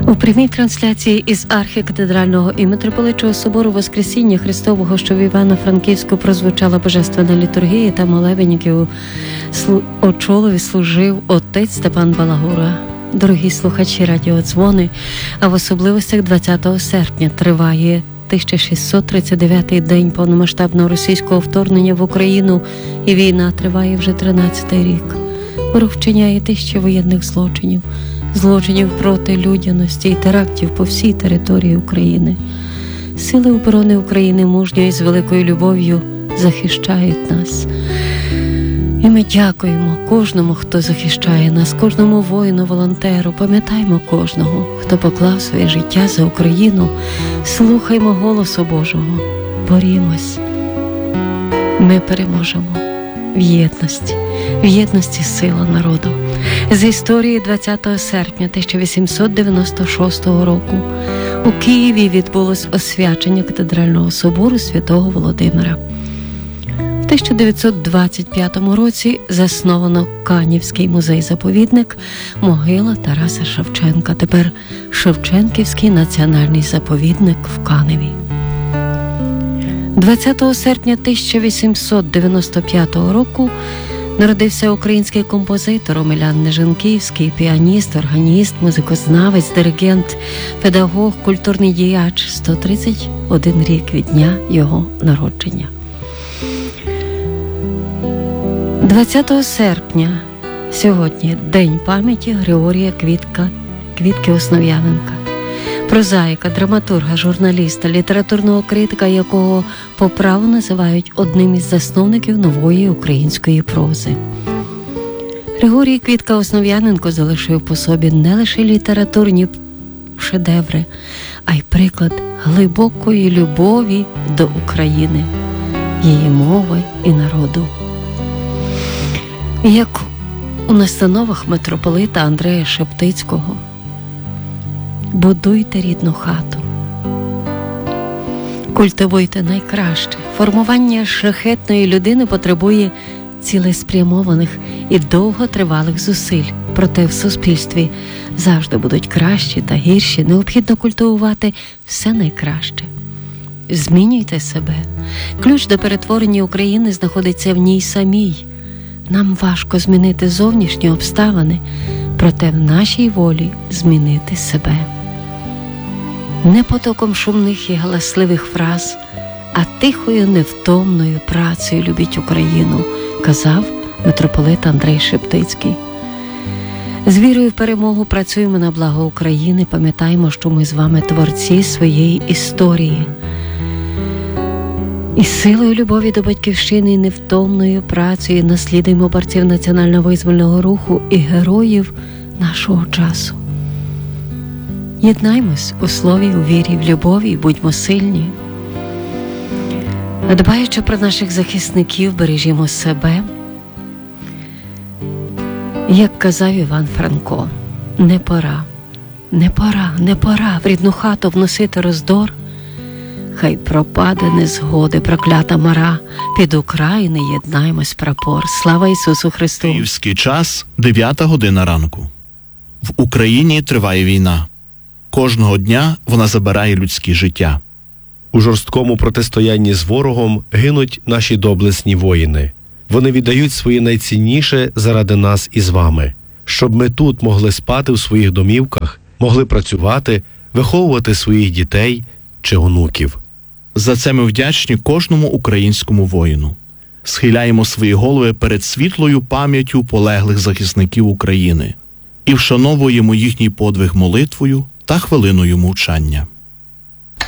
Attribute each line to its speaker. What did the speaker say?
Speaker 1: У прямій трансляції із архікатедрального і митрополичого собору Воскресіння Христового, що в Івано-Франківську, прозвучала божественна літургія та молебень, який очолив і служив отець Степан Балагура. Дорогі слухачі радіодзвони, а в особливостях 20 серпня триває 1639-й день повномасштабного російського вторгнення в Україну, і війна триває вже 13-й рік. Ворог вчиняє тисячі воєнних злочинів проти людяності і терактів по всій території України. Сили оборони України мужньо і з великою любов'ю захищають нас. І ми дякуємо кожному, хто захищає нас, кожному воїну, волонтеру. Пам'ятаємо кожного, хто поклав своє життя за Україну. Слухаймо голосу Божого. Борімось. Ми переможемо в єдності сила народу. З історії 20 серпня 1896 року у Києві відбулось освячення катедрального собору Святого Володимира. В 1925 році засновано Канівський музей-заповідник, могила Тараса Шевченка, тепер Шевченківський національний заповідник в Каневі. 20 серпня 1895 року народився український композитор Омелян Нежанківський, піаніст, органіст, музикознавець, диригент, педагог, культурний діяч, 131 рік від дня його народження. 20 серпня сьогодні День пам'яті Григорія Квітки Основ'яненка, прозаїка, драматурга, журналіста, літературного критика, якого по праву називають одним із засновників нової української прози. Григорій Квітка Основ'яненко залишив по собі не лише літературні шедеври, а й приклад глибокої любові до України, її мови і народу. Як у настановах митрополита Андрея Шептицького: будуйте рідну хату, культивуйте найкраще. Формування шляхетної людини потребує цілеспрямованих і довготривалих зусиль. Проте в суспільстві завжди будуть кращі та гірші. Необхідно культивувати все найкраще. Змінюйте себе. Ключ до перетворення України знаходиться в ній самій. Нам важко змінити зовнішні обставини, проте в нашій волі змінити себе. Не потоком шумних і галасливих фраз, а тихою невтомною працею любіть Україну, казав митрополит Андрей Шептицький. З вірою в перемогу працюємо на благо України, пам'ятаємо, що ми з вами творці своєї історії. І силою любові до батьківщини і невтомною працею наслідуємо борців національно-визвольного руху і героїв нашого часу. Єднаймось у слові, у вірі, в любові, будьмо сильні. Дбаючи про наших захисників, бережімо себе. Як казав Іван Франко, не пора в рідну хату вносити роздор. Хай пропаде незгоди проклята мара, під України єднаймось прапор. Слава Ісусу Христу!
Speaker 2: Київський час, 9 година ранку. В Україні триває війна. Кожного дня вона забирає людські життя.
Speaker 3: У жорсткому протистоянні з ворогом гинуть наші доблесні воїни. Вони віддають своє найцінніше заради нас із вами, щоб ми тут могли спати в своїх домівках, могли працювати, виховувати своїх дітей чи онуків.
Speaker 2: За це ми вдячні кожному українському воїну. Схиляємо свої голови перед світлою пам'яттю полеглих захисників України і вшановуємо їхній подвиг молитвою та хвилиною мовчання.